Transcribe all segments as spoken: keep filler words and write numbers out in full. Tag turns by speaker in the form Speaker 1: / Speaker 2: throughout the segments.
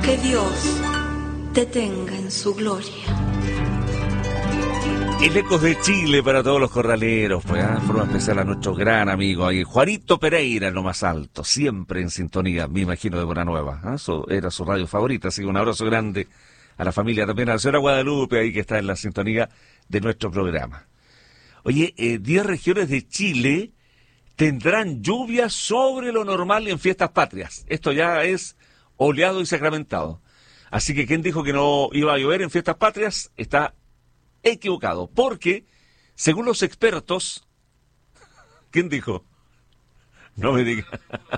Speaker 1: Que Dios te tenga en su gloria.
Speaker 2: El Ecos de Chile para todos los corraleros, pues, ¿eh? Forma especial a nuestro gran amigo ahí, Juanito Pereira, en lo más alto, siempre en sintonía, me imagino, de Buena Nueva. ¿eh? Eso era su radio favorita, así que un abrazo grande a la familia, también a la señora Guadalupe, ahí que está en la sintonía de nuestro programa. Oye, eh, diez regiones de Chile tendrán lluvia sobre lo normal en fiestas patrias. Esto ya es oleado y sacramentado. Así que quien dijo que no iba a llover en fiestas patrias está equivocado, porque según los expertos, ¿quién dijo? No me diga.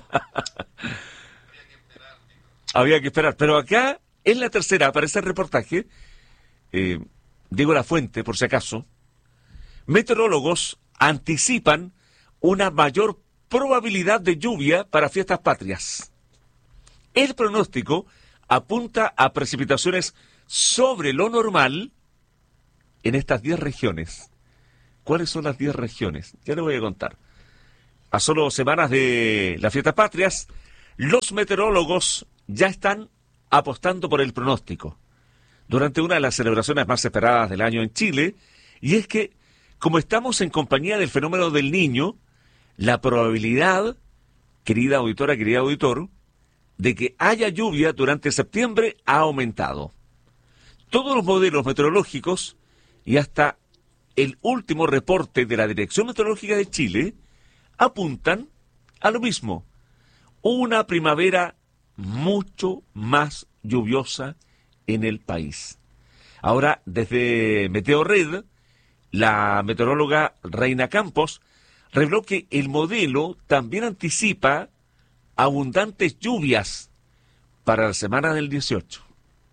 Speaker 2: Había que esperar, pero acá en la tercera aparece el reportaje, eh, digo la fuente por si acaso, meteorólogos anticipan una mayor probabilidad de lluvia para fiestas patrias. El pronóstico apunta a precipitaciones sobre lo normal en estas diez regiones. ¿Cuáles son las diez regiones? Ya le voy a contar. A solo semanas de las fiestas patrias, los meteorólogos ya están apostando por el pronóstico durante una de las celebraciones más esperadas del año en Chile, y es que, como estamos en compañía del fenómeno del Niño, la probabilidad, querida auditora, querido auditor, de que haya lluvia durante septiembre ha aumentado. Todos los modelos meteorológicos y hasta el último reporte de la Dirección Meteorológica de Chile apuntan a lo mismo, una primavera mucho más lluviosa en el país. Ahora, desde Meteorred, la meteoróloga Reina Campos reveló que el modelo también anticipa abundantes lluvias para la semana del dieciocho,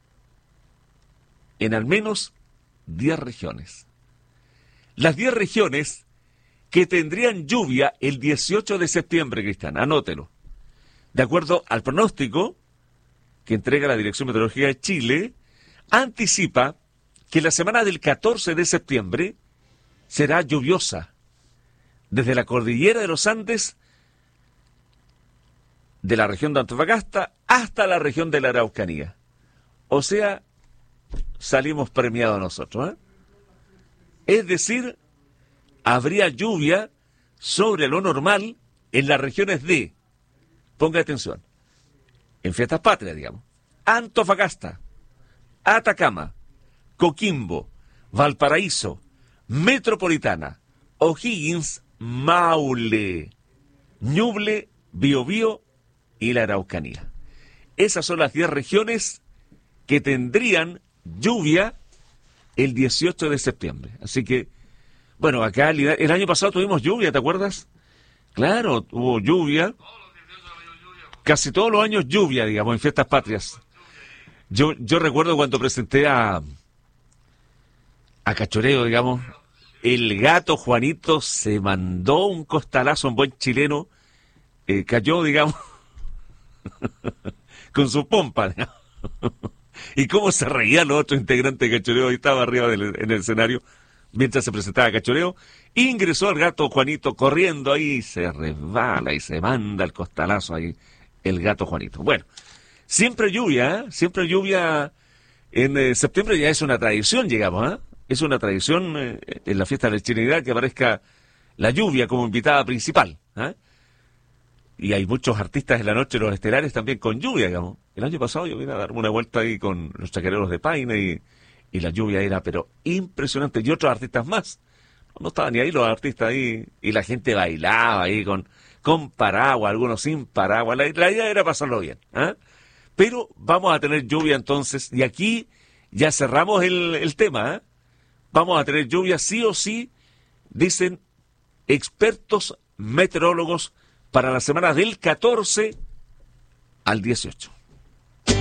Speaker 2: en al menos diez regiones. Las diez regiones que tendrían lluvia el dieciocho de septiembre, Cristian, anótelo. De acuerdo al pronóstico que entrega la Dirección Meteorológica de Chile, anticipa que la semana del catorce de septiembre será lluviosa, desde la cordillera de los Andes, de la región de Antofagasta, hasta la región de la Araucanía. O sea, salimos premiados nosotros, ¿eh? Es decir, habría lluvia sobre lo normal en las regiones de, ponga atención, en fiestas patrias, digamos, Antofagasta, Atacama, Coquimbo, Valparaíso, Metropolitana, O'Higgins, Maule, Ñuble, Biobío y la Araucanía. Esas son las diez regiones que tendrían lluvia el dieciocho de septiembre. Así que, bueno, acá el, el año pasado tuvimos lluvia, ¿te acuerdas? Claro, hubo lluvia. Casi todos los años lluvia, digamos, en fiestas patrias. Yo, yo recuerdo cuando presenté a, a Cachoreo, digamos, el gato Juanito se mandó un costalazo, un buen chileno, eh, cayó, digamos, con su pompa, digamos. Y cómo se reían los otros integrantes de Cachoreo, y estaba arriba del, en el escenario, mientras se presentaba Cachoreo, ingresó el gato Juanito corriendo ahí, se resbala y se manda el costalazo ahí, el gato Juanito. Bueno, siempre lluvia, ¿eh? Siempre lluvia en eh, septiembre, ya es una tradición, llegamos, ¿eh? Es una tradición eh, en la fiesta de la chilenidad que aparezca la lluvia como invitada principal, ¿eh? Y hay muchos artistas en la noche, los estelares también con lluvia, digamos. El año pasado yo vine a darme una vuelta ahí con los chacareros de Paine y, y la lluvia era, pero impresionante. Y otros artistas más. No estaban ni ahí los artistas ahí. Y la gente bailaba ahí con, con paraguas, algunos sin paraguas. La, la idea era pasarlo bien, ¿eh? Pero vamos a tener lluvia entonces. Y aquí ya cerramos el, el tema, ¿eh? Vamos a tener lluvia sí o sí, dicen expertos meteorólogos, para la semana del catorce al dieciocho.